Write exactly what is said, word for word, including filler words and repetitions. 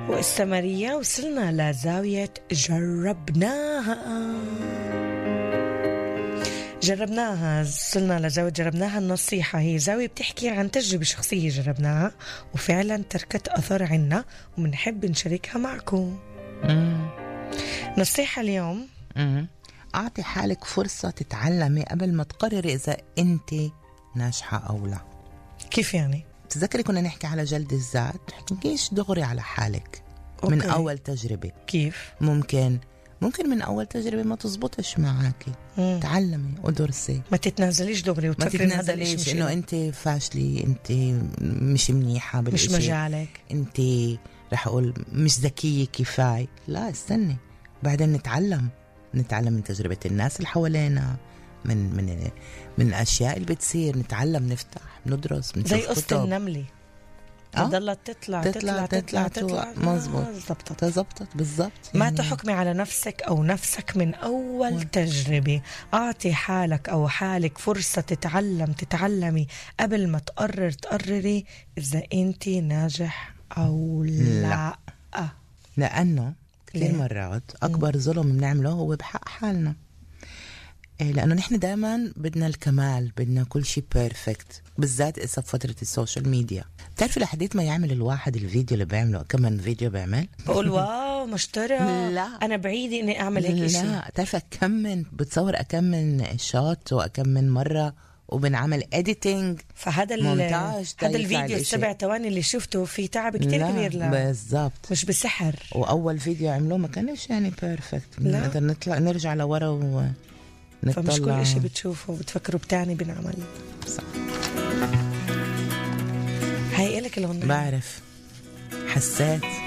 والسمرية وصلنا لزاوية جربناها جربناها وصلنا لزاوية جربناها. النصيحة هي زاوية بتحكي عن تجربة شخصية جربناها وفعلا تركت أثر عنا ومنحب نشاركها معكم. مم. نصيحة اليوم مم. أعطي حالك فرصة تتعلمي قبل ما تقرري إذا أنت ناجحة أو لا. كيف يعني؟ تذكري كنا نحكي على جلد الذات، نحكيش دغري على حالك. أوكي. من أول تجربة كيف؟ ممكن ممكن من أول تجربة ما تزبطش معاكي. مم. تعلمي ودرسي، ما تتنازليش دغري ما وتفكرين هذا تتنازليش الإشي إنه أنت فاشلة، أنت مش منيحة بالإشي، مش مجالك، أنت رح أقول مش ذكية كفاية. لا استني، بعدين نتعلم نتعلم من تجربة الناس اللي حوالينا، من من من الأشياء اللي بتصير، نتعلم، نفتح، ندرس، زي نشوف قصة كتب. النملة أه؟ تضلت تطلع تطلع تطلع تطلع, تطلع, تطلع. مزبوط، آه، زبطت. تزبطت بالضبط. ما يعني تحكمي على نفسك أو نفسك من أول و... تجربة. أعطي حالك أو حالك فرصة تتعلم تتعلمي قبل ما تقرر تقرري إذا أنت ناجح أو لا, لا. لأنه كثير مرات أكبر م. ظلم بنعمله هو بحق حالنا. إيه، لأنه نحن دائما بدنا الكمال، بدنا كل شيء بيرفكت، بالذات إذا بفترة السوشيال ميديا. بتعرفي لحديت ما يعمل الواحد الفيديو اللي بيعمله كمان فيديو بيعمل بقول واو مشترى. لا أنا بعيدة إني أعمل هيك إشي. لا، تعرفي أكمل بتصور أكمل شوت وأكمل مرة وبنعمل إديتينج. فهذا هذا الفيديو السبع ثواني اللي شفته فيه تعب كتير كبير. لا بالضبط، مش بسحر. وأول فيديو عملوه ما كانش يعني بيرفكت، نقدر نطلع نرجع لورا و فمش كل إشي بتشوفه بتفكروا بتعني بنعمل. صح. هاي إلك الغنية. بعرف، حسيت